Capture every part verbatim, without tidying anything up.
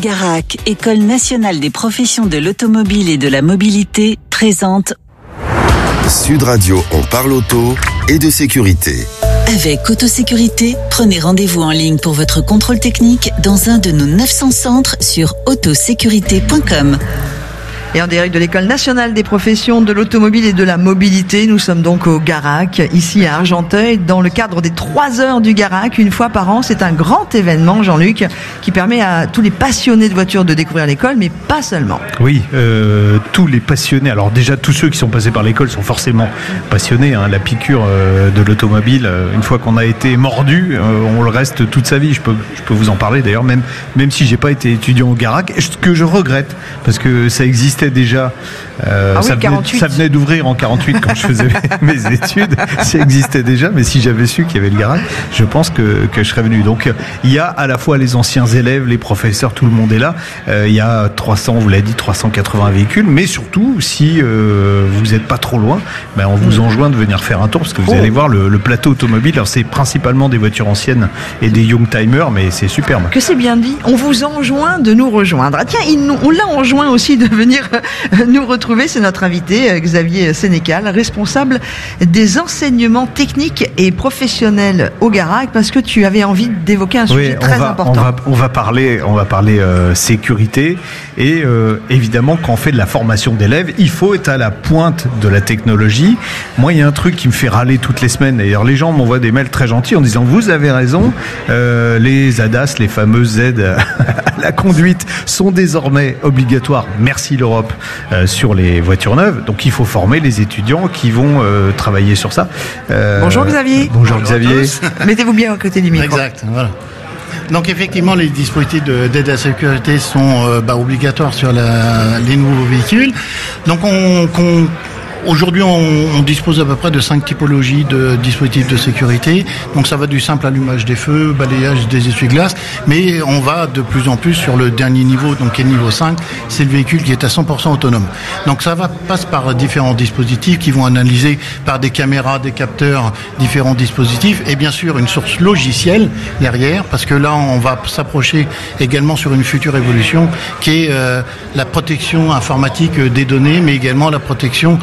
Garac, École nationale des professions de l'automobile et de la mobilité, présente Sud Radio, on parle auto et de sécurité. Avec Autosécurité, prenez rendez-vous en ligne pour votre contrôle technique dans un de nos neuf cents centres sur autosécurité point com. Et en direct de l'École nationale des professions de l'automobile et de la mobilité, nous sommes donc au Garac, ici à Argenteuil, dans le cadre des trois heures du Garac, une fois par an. C'est un grand événement, Jean-Luc, qui permet à tous les passionnés de voitures de découvrir l'école, mais pas seulement. Oui, euh, tous les passionnés. Alors déjà, tous ceux qui sont passés par l'école sont forcément passionnés. Hein. La piqûre euh, de l'automobile, euh, une fois qu'on a été mordu, euh, on le reste toute sa vie. Je peux, je peux vous en parler d'ailleurs, même, même si j'ai pas été étudiant au Garac, ce que je regrette, parce que ça existait déjà. Euh, ah oui, ça, venait, ça venait d'ouvrir en quarante-huit quand je faisais mes études. Ça existait déjà, mais si j'avais su qu'il y avait le Garac, je pense que, que je serais venu. Donc il y a à la fois les anciens élèves, les professeurs, tout le monde est là. Euh, il y a trois cents, on vous l'a dit, trois cent quatre-vingts véhicules, mais surtout, si euh, vous n'êtes pas trop loin, ben, on vous enjoint de venir faire un tour, parce que vous oh. allez voir le, le plateau automobile. Alors c'est principalement des voitures anciennes et des young-timers, mais c'est superbe. Que c'est bien dit, on vous enjoint de nous rejoindre. Ah, tiens, il, on l'a enjoint aussi de venir nous retrouver, c'est notre invité Xavier Sénécal, responsable des enseignements techniques et professionnels au Garac, parce que tu avais envie d'évoquer un sujet oui, très on va, important. On va, on va parler, on va parler euh, sécurité et euh, évidemment quand on fait de la formation d'élèves, il faut être à la pointe de la technologie. Moi, il y a un truc qui me fait râler toutes les semaines. D'ailleurs, les gens m'envoient des mails très gentils en disant vous avez raison, euh, les A D A S, les fameuses aides à la conduite, sont désormais obligatoires. Merci l'Europe. Euh, sur les voitures neuves, donc il faut former les étudiants qui vont euh, travailler sur ça. Euh, bonjour Xavier. Bonjour, bonjour Xavier. Mettez-vous bien à côté du micro. Exact, voilà. Donc effectivement, les dispositifs de, d'aide à la sécurité sont euh, bah, obligatoires sur la, les nouveaux véhicules. Donc on, qu'on Aujourd'hui, on, on dispose à peu près de cinq typologies de dispositifs de sécurité. Donc ça va du simple allumage des feux, balayage des essuie-glaces, mais on va de plus en plus sur le dernier niveau, donc qui est niveau cinq, c'est le véhicule qui est à cent pour cent autonome. Donc ça va passe par différents dispositifs qui vont analyser par des caméras, des capteurs, différents dispositifs, et bien sûr une source logicielle derrière, parce que là on va s'approcher également sur une future évolution qui est euh, la protection informatique des données, mais également la protection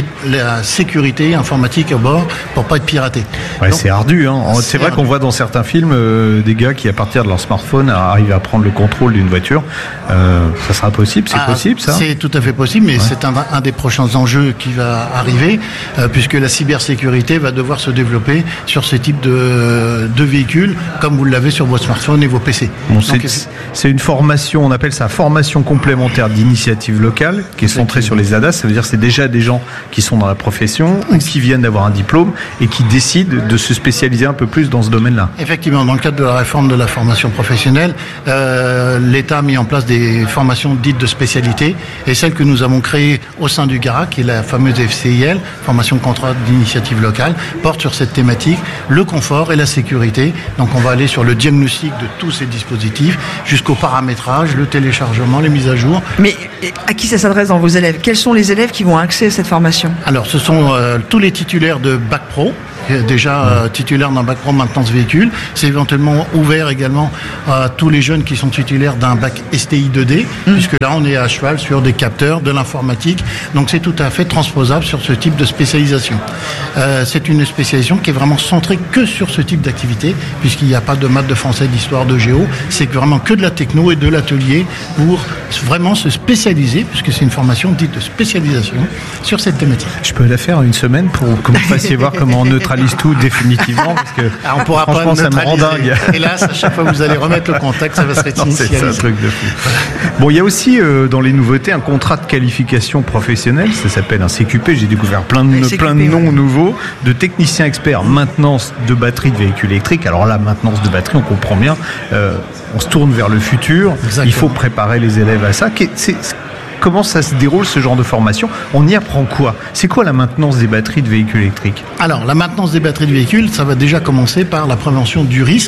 la sécurité informatique à bord pour pas être piraté. Ouais, donc, c'est ardu. Hein. C'est, c'est vrai ardu. Qu'on voit dans certains films euh, des gars qui, à partir de leur smartphone, arrivent à prendre le contrôle d'une voiture. Euh, ça sera possible, c'est ah, possible ça ? C'est tout à fait possible, mais ouais. c'est un, un des prochains enjeux qui va arriver, euh, puisque la cybersécurité va devoir se développer sur ce type de, de véhicules, comme vous l'avez sur vos smartphones et vos P C. Bon, donc, c'est, c'est une formation, on appelle ça formation complémentaire d'initiative locale, qui est centrée sur les A D A S. Ça veut dire que c'est déjà des gens qui sont dans la profession ou qui viennent d'avoir un diplôme et qui décident de se spécialiser un peu plus dans ce domaine-là. Effectivement, dans le cadre de la réforme de la formation professionnelle, euh, l'État a mis en place des formations dites de spécialité, et celle que nous avons créée au sein du Garac, qui est la fameuse F C I L, formation contrat d'initiative locale, porte sur cette thématique, le confort et la sécurité. Donc on va aller sur le diagnostic de tous ces dispositifs, jusqu'au paramétrage, le téléchargement, les mises à jour. Mais à qui ça s'adresse dans vos élèves ? Quels sont les élèves qui vont accéder à cette formation ? Alors, ce sont euh, tous les titulaires de Bac Pro, déjà euh, titulaires d'un Bac Pro maintenance véhicule. C'est éventuellement ouvert également à tous les jeunes qui sont titulaires d'un Bac S T I deux D, mmh. puisque là, on est à cheval sur des capteurs, de l'informatique. Donc, c'est tout à fait transposable sur ce type de spécialisation. Euh, c'est une spécialisation qui est vraiment centrée que sur ce type d'activité, puisqu'il n'y a pas de maths, de français, d'histoire, de géo. C'est vraiment que de la techno et de l'atelier pour vraiment se spécialiser, puisque c'est une formation dite de spécialisation sur cette thématique. Je peux la faire en une semaine pour que vous fassiez voir comment on neutralise tout définitivement, parce que alors on pourra franchement pas ça me rend dingue. Hélas, à chaque fois que vous allez remettre le contact, ça va se réinitialiser. C'est un truc de fou. Bon, il y a aussi euh, dans les nouveautés un contrat de qualification professionnelle, ça s'appelle un C Q P. J'ai découvert plein de, C Q P, plein de noms ouais. nouveaux de technicien expert maintenance de batterie de véhicules électriques. Alors là, maintenance de batterie, on comprend bien. Euh, on se tourne vers le futur. Exactement. Il faut préparer les élèves à ça. C'est, Comment ça se déroule ce genre de formation ? On y apprend quoi ? C'est quoi la maintenance des batteries de véhicules électriques ? Alors, la maintenance des batteries de véhicules, ça va déjà commencer par la prévention du risque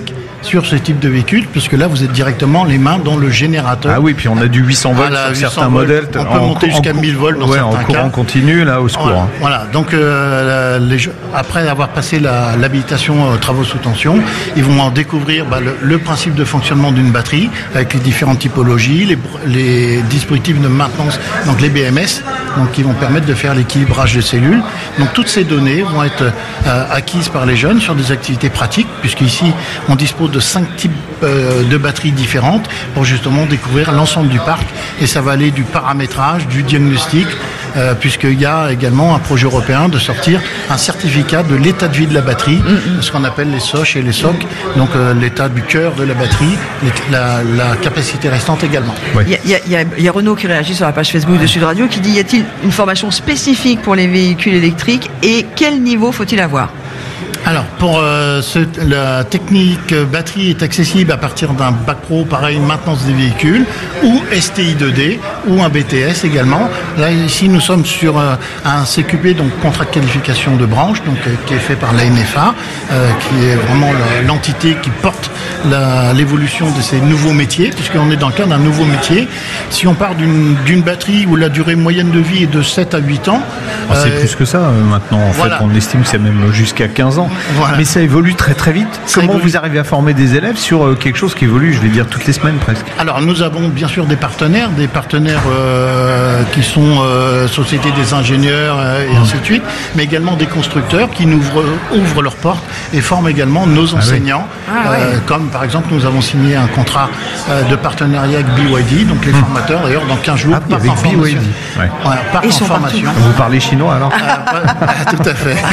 sur ce type de véhicule, puisque là, vous êtes directement les mains dans le générateur. Ah oui, puis on a du huit cents volts Voilà, sur huit cents certains volts. modèles. On peut en, monter jusqu'à en, mille volts dans ouais, certains en cas. courant continu, là, au secours. Voilà, hein. voilà. Donc euh, les, après avoir passé la, l'habilitation euh, travaux sous tension, ils vont en découvrir bah, le, le principe de fonctionnement d'une batterie avec les différentes typologies, les, les dispositifs de maintenance, donc les B M S, donc qui vont permettre de faire l'équilibrage des cellules. Donc toutes ces données vont être euh, acquises par les jeunes sur des activités pratiques, puisqu'ici on dispose de cinq types euh, de batteries différentes pour justement découvrir l'ensemble du parc, et ça va aller du paramétrage, du diagnostic, euh, puisqu'il y a également un projet européen de sortir un certificat de l'état de vie de la batterie, mm-hmm. ce qu'on appelle les S O C et les S O C, donc euh, l'état du cœur de la batterie, la, la capacité restante également. Il ouais. y, y, y, y a Renaud qui réagit sur la page Facebook de Sud Radio qui dit: y a-t-il une formation spécifique pour les véhicules électriques et quel niveau faut-il avoir ? Alors, pour euh, ce, la technique batterie est accessible à partir d'un bac pro, pareil, maintenance des véhicules, ou S T I deux D, ou un B T S également. Là, ici, nous sommes sur euh, un C Q P, donc contrat de qualification de branche, donc euh, qui est fait par l'A N F A, euh, qui est vraiment la, l'entité qui porte la, l'évolution de ces nouveaux métiers, puisqu'on est dans le cadre d'un nouveau métier. Si on part d'une, d'une batterie où la durée moyenne de vie est de sept à huit ans... Ah, c'est euh, plus que ça, euh, maintenant. En voilà. fait, on estime que c'est même jusqu'à quinze ans. Voilà. Mais ça évolue très très vite. Ça Comment évolue. Vous arrivez à former des élèves sur euh, quelque chose qui évolue, je vais dire, toutes les semaines presque? Alors nous avons bien sûr des partenaires, des partenaires euh, qui sont euh, Société des ingénieurs euh, et mmh. ainsi de suite, mais également des constructeurs qui nous ouvrent, ouvrent leurs portes et forment également nos enseignants. Ah oui. ah, euh, ouais. Comme par exemple nous avons signé un contrat euh, de partenariat avec B Y D, donc les mmh. formateurs d'ailleurs dans quinze jours ah, partent en formation. Ouais. Voilà, partent en formation. Vous parlez chinois alors? euh, Tout à fait.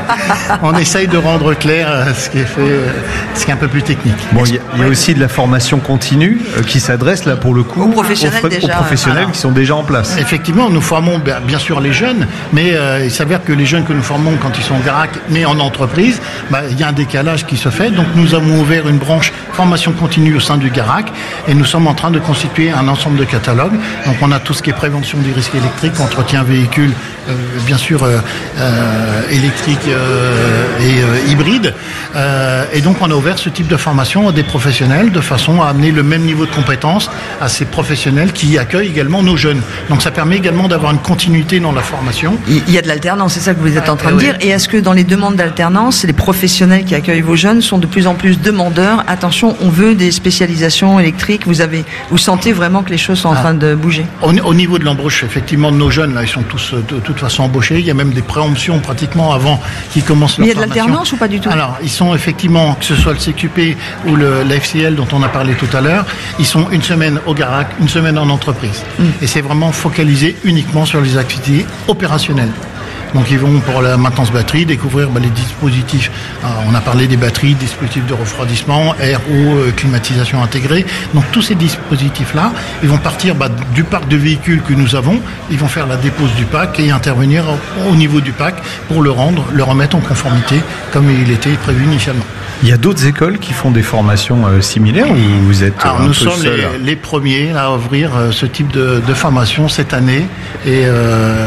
On essaye de rendre clair ce qui est fait, ce qui est un peu plus technique. Bon, il y, y a aussi de la formation continue euh, qui s'adresse là pour le coup aux professionnels, aux, déjà, aux professionnels alors, qui sont déjà en place. Effectivement, nous formons bien sûr les jeunes, mais euh, il s'avère que les jeunes que nous formons quand ils sont au Garac, mais en entreprise, bah, il y a un décalage qui se fait. Donc nous avons ouvert une branche formation continue au sein du Garac et nous sommes en train de constituer un ensemble de catalogues. Donc on a tout ce qui est prévention des risques électriques, entretien véhicule, euh, bien sûr euh, euh, électrique euh, et euh, hybride. Euh, et donc on a ouvert ce type de formation à des professionnels de façon à amener le même niveau de compétence à ces professionnels qui accueillent également nos jeunes. Donc ça permet également d'avoir une continuité dans la formation. Il y a de l'alternance, c'est ça que vous êtes en train de dire. Et est-ce que dans les demandes d'alternance, les professionnels qui accueillent vos jeunes sont de plus en plus demandeurs? Attention, on veut des spécialisations électriques. Vous avez, vous sentez vraiment que les choses sont en ah. train de bouger? Au, au niveau de l'embauche, effectivement, de nos jeunes, là, ils sont tous de, de toute façon embauchés. Il y a même des préemptions pratiquement avant qu'ils commencent leur formation. Mais il y a de l'alternance ou pas du tout? Alors, ils sont effectivement, que ce soit le C Q P ou le, la F C L dont on a parlé tout à l'heure, ils sont une semaine au Garac, une semaine en entreprise. Mm. Et c'est vraiment focalisé uniquement sur les activités opérationnelles. Donc ils vont pour la maintenance batterie découvrir bah, les dispositifs. Alors, on a parlé des batteries, dispositifs de refroidissement, air, eau, euh, climatisation intégrée. Donc tous ces dispositifs-là, ils vont partir bah, du parc de véhicules que nous avons. Ils vont faire la dépose du pack et intervenir au, au niveau du pack pour le rendre, le remettre en conformité comme il était prévu initialement. Il y a d'autres écoles qui font des formations euh, similaires ou vous êtes Alors, un nous peu sommes seul les, les premiers à ouvrir euh, ce type de, de formation cette année et euh,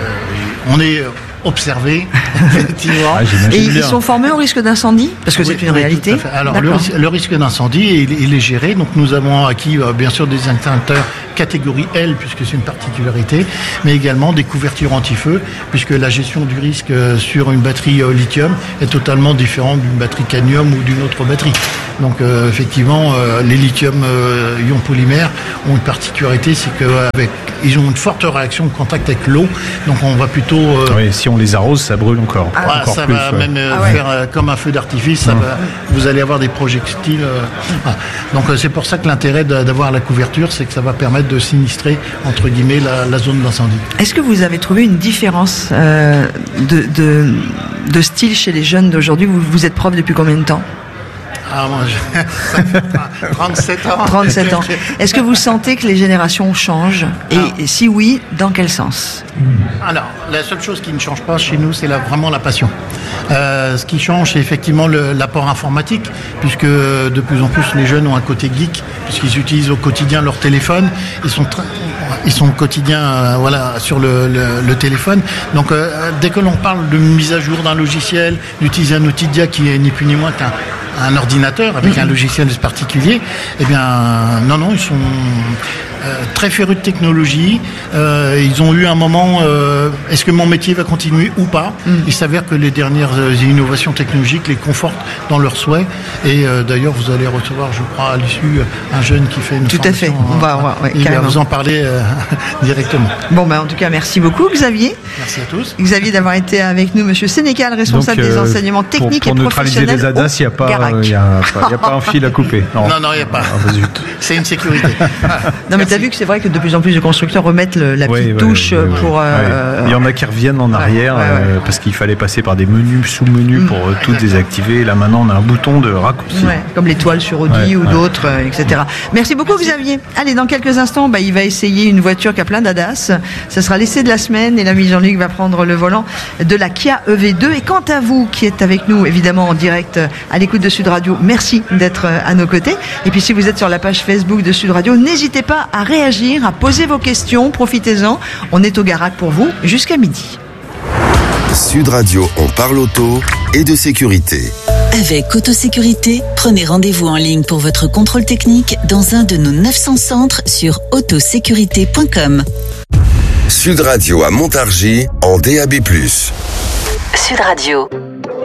on est observé effectivement. Ah, et ils sont formés au risque d'incendie parce que oui, c'est une oui, réalité. Alors le, le risque d'incendie il, il est géré, donc nous avons acquis euh, bien sûr des extincteurs catégorie L puisque c'est une particularité, mais également des couvertures anti-feu puisque la gestion du risque euh, sur une batterie euh, lithium est totalement différente d'une batterie cadmium ou d'une autre batterie. Donc euh, effectivement euh, les lithium euh, ions polymères ont une particularité, c'est qu'avec ils ont une forte réaction de contact avec l'eau, donc on va plutôt euh, oui, si on les arrose ça brûle encore, ah, encore ça plus, va ouais. même euh, ah ouais. faire euh, comme un feu d'artifice, ça mmh. va, vous allez avoir des projectiles euh, voilà. Donc euh, c'est pour ça que l'intérêt d'avoir la couverture, c'est que ça va permettre de sinistrer entre guillemets la, la zone d'incendie. Est-ce que vous avez trouvé une différence euh, de, de, de style chez les jeunes d'aujourd'hui? Vous, vous êtes prof depuis combien de temps? Ah, moi, je... trente-sept ans. trente-sept ans. Est-ce que vous sentez que les générations changent? Et Alors, si oui, dans quel sens? Alors, la seule chose qui ne change pas chez nous, c'est la, vraiment la passion. Euh, ce qui change, c'est effectivement le, l'apport informatique, puisque de plus en plus les jeunes ont un côté geek, puisqu'ils utilisent au quotidien leur téléphone. Ils sont très... Ils sont au quotidien euh, voilà, sur le, le, le téléphone. Donc, euh, dès que l'on parle de mise à jour d'un logiciel, d'utiliser un outil D I A qui est ni plus ni moins qu'un un ordinateur avec mmh. un logiciel particulier. Eh bien, non, non, ils sont euh, très férus de technologie. Euh, ils ont eu un moment, euh, est-ce que mon métier va continuer ou pas? mmh. Il s'avère que les dernières innovations technologiques les confortent dans leurs souhaits. Et euh, d'ailleurs, vous allez recevoir, je crois, à l'issue, un jeune qui fait une Tout formation. à fait, on va, on va, ouais, il va vous en parler euh, directement. Bon, ben, en tout cas, merci beaucoup, Xavier. Merci à tous. Xavier d'avoir été avec nous, Monsieur Sénécal, responsable Donc, euh, des enseignements techniques pour, pour et professionnels. Pour neutraliser les A D A S, il n'y a, euh, a, a pas un fil à couper. Non, non, il n'y a pas. Ah, c'est une sécurité. Non, mais tu as vu que c'est vrai que de plus en plus de constructeurs remettent le, la petite oui, touche oui, oui, pour... Oui. Euh, il y en a qui reviennent en arrière ouais, ouais, ouais. Euh, parce qu'il fallait passer par des menus, sous-menus mmh. pour euh, tout désactiver. Là, maintenant, on a un bouton de raccourci. Ouais, comme l'étoile sur Audi ouais, ou ouais. d'autres, euh, et cetera. Merci beaucoup, Merci. Xavier. Allez, dans quelques instants, bah, il va essayer une voiture qui a plein d'A D A S. Ce sera l'essai de la semaine et l'ami Jean-Luc va prendre le volant de la Kia E V deux. Et quant à vous qui êtes avec nous, évidemment en direct à l'écoute de Sud Radio, merci d'être à nos côtés. Et puis si vous êtes sur la page Facebook de Sud Radio, n'hésitez pas à réagir, à poser vos questions, profitez-en. On est au Garac pour vous jusqu'à midi. Sud Radio, on parle auto et de sécurité. Avec Autosécurité, prenez rendez-vous en ligne pour votre contrôle technique dans un de nos neuf cents centres sur autosécurité point com. Sud Radio à Montargis en D A B plus. Sud Radio.